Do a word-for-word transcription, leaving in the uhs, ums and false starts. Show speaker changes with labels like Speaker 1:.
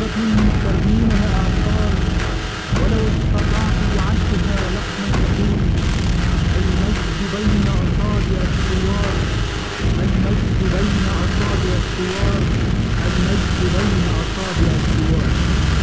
Speaker 1: ترميمها أعصار، ولو استطعت جعلتها لحما يقول. المجد بين أصابع الثوار، المجد بين أصابع الثوار، المجد بين أصابع الثوار.